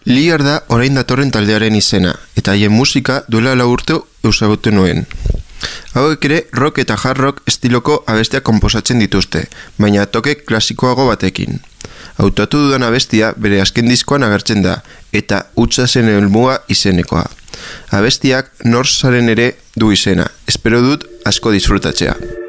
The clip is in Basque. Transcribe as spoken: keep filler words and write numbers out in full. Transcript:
Liar da orain datorren taldearen izena, eta haien musika duela lau urte ezagutu nuen. Hauek ere rock eta hard rock estiloko abestiak konposatzen dituzte, baina toke klasikoago batekin. Hautatu dudan abestia bere azken diskoan agertzen da, eta hutsa zen helmuga izenekoa. Abestiak nor zaren ere du izena, espero dut asko disfrutatzea.